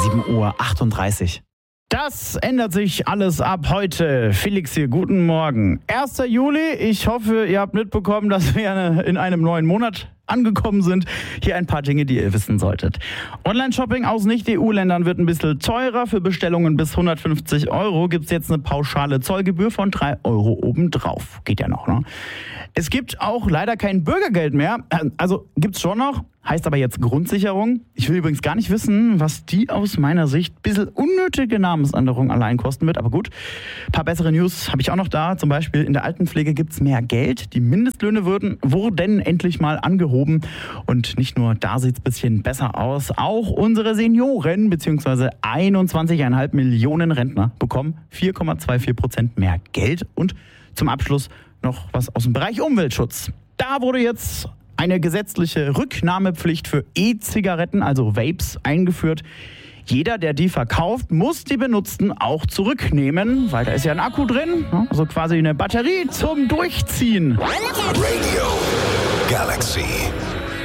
7:38 Uhr. Das ändert sich alles ab heute. Felix hier, guten Morgen. 1. Juli, ich hoffe, ihr habt mitbekommen, dass wir in einem neuen Monat angekommen sind. Hier ein paar Dinge, die ihr wissen solltet. Online-Shopping aus Nicht-EU-Ländern wird ein bisschen teurer. Für Bestellungen bis 150 € gibt es jetzt eine pauschale Zollgebühr von 3 € obendrauf. Geht ja noch, ne? Es gibt auch leider kein Bürgergeld mehr. Also gibt's schon noch, heißt aber jetzt Grundsicherung. Ich will übrigens gar nicht wissen, was die aus meiner Sicht ein bisschen unnötige Namensänderung allein kosten wird. Aber gut, ein paar bessere News habe ich auch noch da. Zum Beispiel in der Altenpflege gibt's mehr Geld. Die Mindestlöhne wurden endlich mal angehoben. Und nicht nur da sieht's ein bisschen besser aus. Auch unsere Senioren bzw. 21,5 Millionen Rentner bekommen 4,24% mehr Geld. Und zum Abschluss noch was aus dem Bereich Umweltschutz. Da wurde jetzt eine gesetzliche Rücknahmepflicht für E-Zigaretten, also Vapes, eingeführt. Jeder, der die verkauft, muss die benutzten auch zurücknehmen, weil da ist ja ein Akku drin, also quasi eine Batterie zum Durchziehen. Radio Galaxy.